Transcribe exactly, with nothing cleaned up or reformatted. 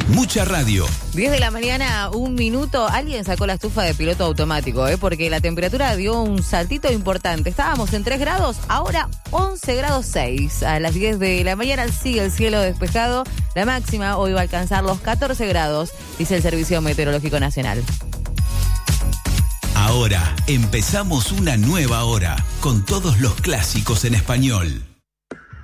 Mucha radio. diez de la mañana, un minuto. Alguien sacó la estufa de piloto automático, ¿eh? Porque la temperatura dio un saltito importante. Estábamos en tres grados, ahora once grados seis. A las diez de la mañana sigue el cielo despejado. La máxima hoy va a alcanzar los catorce grados, dice el Servicio Meteorológico Nacional. Ahora empezamos una nueva hora con todos los clásicos en español.